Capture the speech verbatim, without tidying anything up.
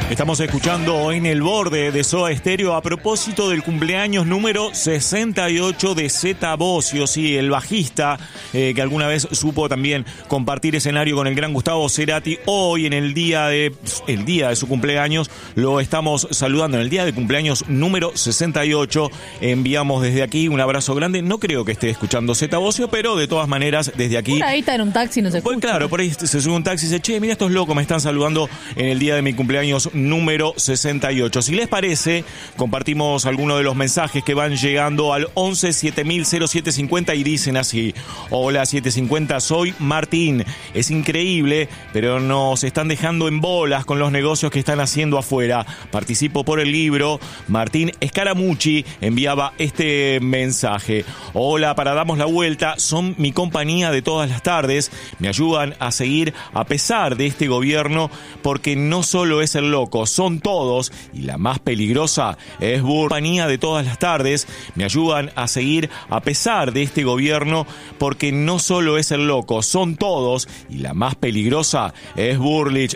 Estamos escuchando En el Borde de Soda Stereo a propósito del cumpleaños número sesenta y ocho de Zeta Bosio, sí, el bajista eh, que alguna vez supo también compartir escenario con el gran Gustavo Cerati. Hoy, en el día de el día de su cumpleaños, lo estamos saludando en el día de cumpleaños número sesenta y ocho. Enviamos desde aquí un abrazo grande. No creo que esté escuchando Zeta Bosio, pero de todas maneras, desde aquí... Por ahí está en un taxi, no se escucha. Pues claro, por ahí se sube un taxi y dice, che, mira estos locos, me están saludando en el día de mi cumpleaños número sesenta y ocho. Si les parece, compartimos algunos de los mensajes que van llegando al once siete mil cero siete cincuenta y dicen así: hola setecientos cincuenta, soy Martín. Es increíble, pero nos están dejando en bolas con los negocios que están haciendo afuera. Participo por el libro. Martín Scaramucci enviaba este mensaje. Hola, para Damos la Vuelta, son mi compañía de todas las tardes. Me ayudan a seguir a pesar de este gobierno, porque no solo es el loco, son todos, y la más peligrosa es Burlitch. Compañía de todas las tardes, me ayudan a seguir a pesar de este gobierno, porque no solo es el loco, son todos, y la más peligrosa es Burlitch.